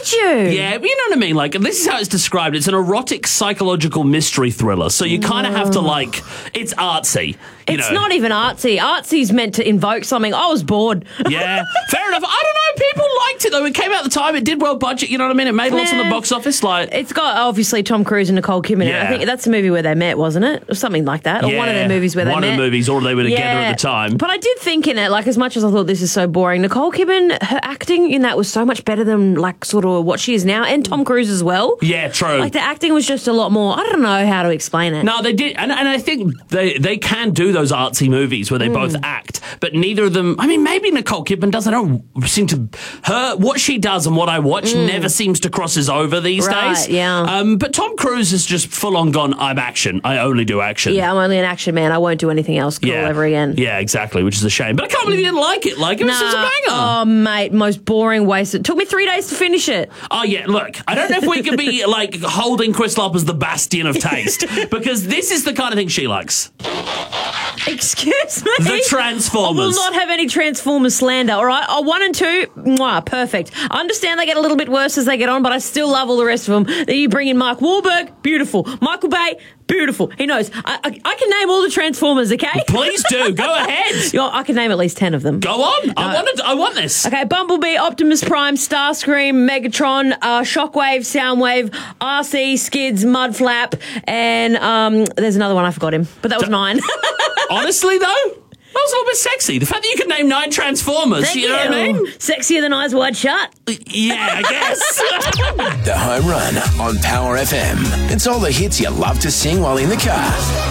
Did you? Yeah, you know what I mean? Like, this is how it's described. It's an erotic psychological mystery thriller. So you kind of have to, like, it's artsy. It's not even artsy. Artsy's meant to invoke something. I was bored. Yeah, fair enough. I don't know. People liked it, though. It came out at the time. It did well budget, you know what I mean? It made lots in the box office. Like, it's got, obviously, Tom Cruise and Nicole Kidman. Yeah. I think that's the movie where they met, wasn't it? Or something like that. Or one of their movies where they met. One of the movies, or they were together at the time. But I did think in it, like, as much as I thought this is so boring, Nicole Kidman, her acting in that was so much better than, like, sort of what she is now. And Tom Cruise as well. Yeah, true. Like, the acting was just a lot more, I don't know how to explain it. No, they did. And I think they can do those artsy movies where they both act, but neither of them, I mean, maybe Nicole Kidman does. I don't seem to, what she does and what I watch never seems to crosses over these days. Yeah. But Tom Cruise is just full on gone, I'm action. I only do action. Yeah, I'm only an action man. I won't do anything else cool ever again. Yeah, exactly, which is a shame. But I can't believe you didn't like it. Like, it was just a banger. Oh, mate, most boring waste. It took me 3 days to finish it. Oh, yeah, look, I don't know if we could be, like, holding Crystal up as the bastion of taste, because this is the kind of thing she likes. Excuse me? The Transformers. I will not have any Transformers slander, all right? 1 and 2, mwah, perfect. I understand they get a little bit worse as they get on, but I still love all the rest of them. Then you bring in Mark Wahlberg, beautiful. Michael Bay, beautiful. He knows. I can name all the Transformers, okay? Please do. Go ahead. I can name at least 10 of them. Go on. I want this. Okay, Bumblebee, Optimus Prime, Starscream, Megatron, Shockwave, Soundwave, RC, Skids, Mudflap, and there's another one, I forgot him. But that was 9. Honestly, though, that was a little bit sexy. The fact that you could name 9 Transformers, Thank you know what I mean? Sexier than Eyes Wide Shut. Yeah, I guess. The Home Run on Power FM. It's all the hits you love to sing while in the car.